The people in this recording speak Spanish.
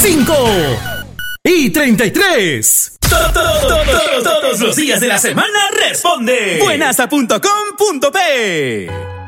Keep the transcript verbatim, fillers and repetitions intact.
cinco y treinta y tres. Todos los días de la semana responde buenasa punto com punto pe.